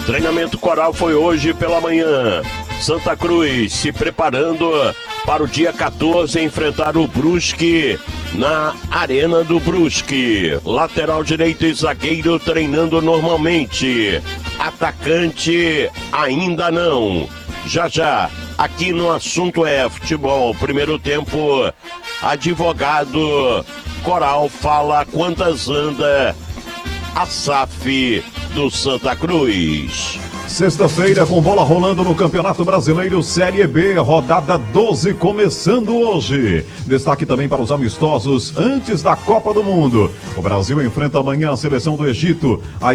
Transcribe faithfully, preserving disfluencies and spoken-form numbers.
Treinamento coral foi hoje pela manhã. Santa Cruz se preparando para o dia quatorze enfrentar o Brusque na Arena do Brusque. Lateral direito e zagueiro treinando normalmente. Atacante ainda não. Já já, aqui no Assunto é Futebol, primeiro tempo, advogado Coral fala quantas anda a S A F do Santa Cruz. Sexta-feira com bola rolando no Campeonato Brasileiro Série B, rodada doze começando hoje. Destaque também para os amistosos antes da Copa do Mundo. O Brasil enfrenta amanhã a seleção do Egito. A